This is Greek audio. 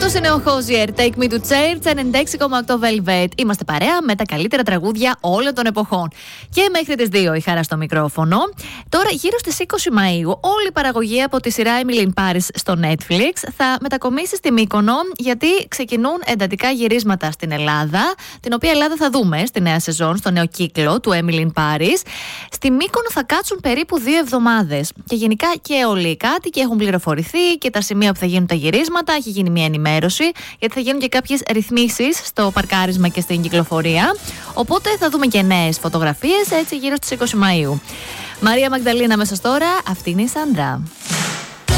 Αυτός είναι ο Hozier, Take Me to Church, 96,8 Velvet. Είμαστε παρέα με τα καλύτερα τραγούδια όλων των εποχών. Και μέχρι τις 2 η Χαρά στο μικρόφωνο. Τώρα, γύρω στις 20 Μαΐου, όλη η παραγωγή από τη σειρά Emily in Paris στο Netflix θα μετακομίσει στη Μύκονο, γιατί ξεκινούν εντατικά γυρίσματα στην Ελλάδα, την οποία Ελλάδα θα δούμε στη νέα σεζόν, στο νέο κύκλο του Emily in Paris. Στη Μύκονο θα κάτσουν περίπου 2 εβδομάδες. Και γενικά και όλοι οι κάτοικοι έχουν πληροφορηθεί και τα σημεία που θα γίνουν τα γυρίσματα. Έχει γίνει μια ενημέρωση, γιατί θα γίνουν και κάποιες ρυθμίσεις στο παρκάρισμα και στην κυκλοφορία. Οπότε θα δούμε και νέες φωτογραφίες έτσι γύρω στις 20 Μαΐου. Μαρία Μαγδαλίνα αμέσως τώρα, αυτή είναι η Σάντρα.